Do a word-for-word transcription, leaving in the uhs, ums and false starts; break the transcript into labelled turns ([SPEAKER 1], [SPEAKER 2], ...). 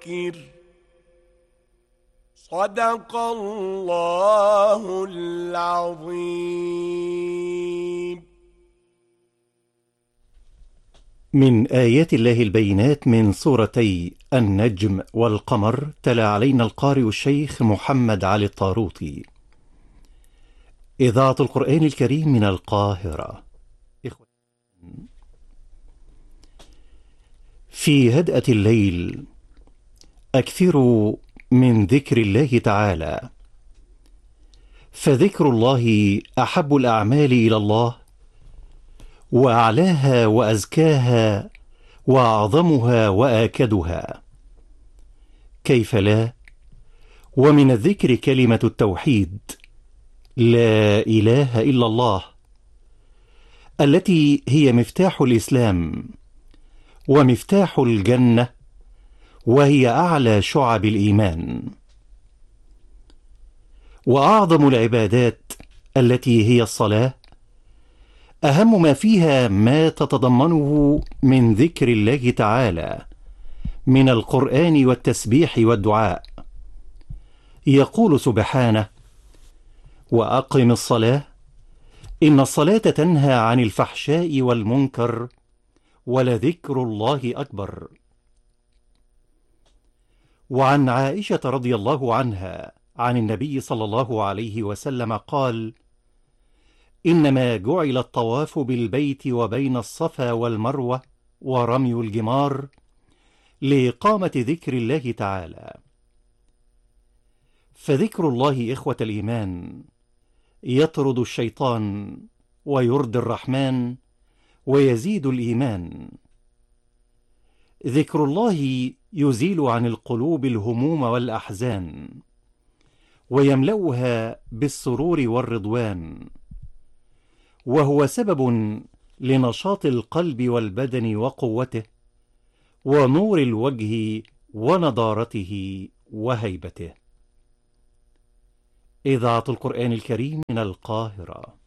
[SPEAKER 1] وذكر. صدق الله العظيم.
[SPEAKER 2] من آيات الله البينات من سورتي النجم والقمر، تلا علينا القارئ الشيخ محمد علي الطاروطي. إذاعة القرآن الكريم من القاهرة. في هدأة الليل أكثروا من ذكر الله تعالى، فذكر الله أحب الأعمال إلى الله، وأعلاها وأزكاها، وأعظمها وآكدها. كيف لا؟ ومن الذكر كلمة التوحيد، لا إله إلا الله، التي هي مفتاح الإسلام ومفتاح الجنة، وهي أعلى شعب الإيمان. وأعظم العبادات التي هي الصلاة، أهم ما فيها ما تتضمنه من ذكر الله تعالى من القرآن والتسبيح والدعاء. يقول سبحانه: وأقم الصلاة إن الصلاة تنهى عن الفحشاء والمنكر ولذكر الله أكبر. وعن عائشة رضي الله عنها عن النبي صلى الله عليه وسلم قال: إنما جعل الطواف بالبيت وبين الصفا والمروة ورمي الجمار لإقامة ذكر الله تعالى. فذكر الله إخوة الإيمان يطرد الشيطان ويرضي الرحمن ويزيد الإيمان. ذكر الله يزيل عن القلوب الهموم والأحزان، ويملأها بالسرور والرضوان، وهو سبب لنشاط القلب والبدن وقوته، ونور الوجه ونضارته وهيبته. إذاعة القرآن الكريم من القاهرة.